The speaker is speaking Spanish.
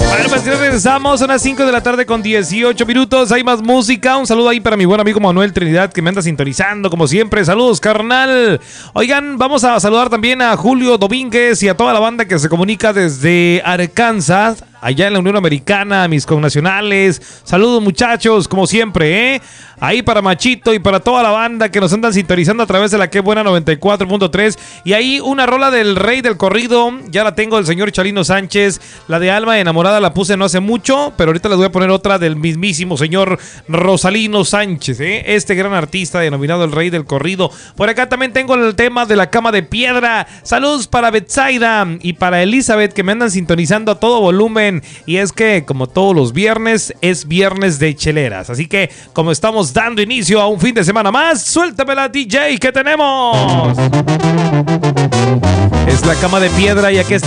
Bueno, pues ya regresamos, son las 5 de la tarde con 18 minutos. Hay más música. Un saludo ahí para mi buen amigo Manuel Trinidad, que me anda sintonizando como siempre. Saludos, carnal. Oigan, vamos a saludar también a Julio Domínguez y a toda la banda que se comunica desde Arkansas, allá en la Unión Americana, a mis connacionales. Saludos, muchachos, como siempre, ¿eh? Ahí para Machito y para toda la banda que nos andan sintonizando a través de la Que Buena 94.3. Y ahí una rola del rey del corrido, ya la tengo, del señor Chalino Sánchez. La de Alma Enamorada la puse no hace mucho, pero ahorita les voy a poner otra del mismísimo señor Rosalino Sánchez, ¿eh? Este gran artista denominado el rey del corrido. Por acá también tengo el tema de La Cama de Piedra. Saludos para Betsaida y para Elizabeth, que me andan sintonizando a todo volumen. Y es que, como todos los viernes, es viernes de cheleras. Así que, como estamos dando inicio a un fin de semana más, suéltamela, DJ, que tenemos. Es La Cama de Piedra y aquí está